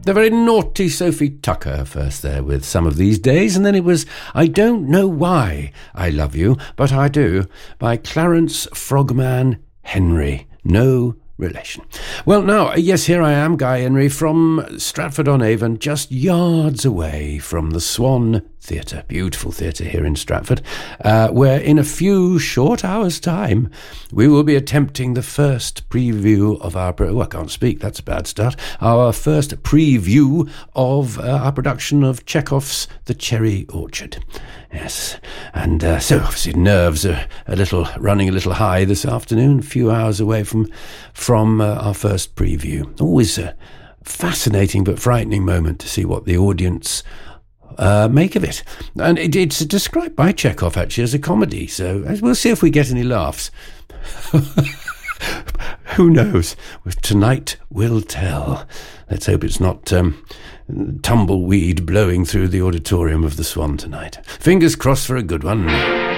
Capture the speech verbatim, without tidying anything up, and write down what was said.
The very naughty Sophie Tucker first there with Some of These Days, and then it was I Don't Know Why I Love You, But I Do by Clarence Frogman Henry. No relation. Well, now, yes, here I am, Guy Henry, from Stratford-on-Avon, just yards away from the Swan Theatre, beautiful theatre here in Stratford, uh, where in a few short hours' time we will be attempting the first preview of our... Oh, I can't speak, that's a bad start. Our first preview of uh, our production of Chekhov's The Cherry Orchard. Yes, and uh, so obviously nerves are a little running a little high this afternoon, a few hours away from from uh, our first preview. Always a fascinating but frightening moment to see what the audience uh, make of it. And it, it's described by Chekhov actually as a comedy, so we'll see if we get any laughs. Who knows? Tonight will tell. Let's hope it's not um, tumbleweed blowing through the auditorium of the Swan tonight. Fingers crossed for a good one.